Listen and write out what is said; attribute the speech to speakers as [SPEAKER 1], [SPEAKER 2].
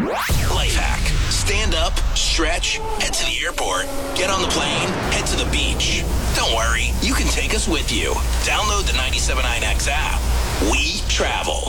[SPEAKER 1] Life hack. Stand up, stretch, head to the airport, get on the plane, head to the beach. Don't worry, you can take us with you. Download the 97.9X app. We travel.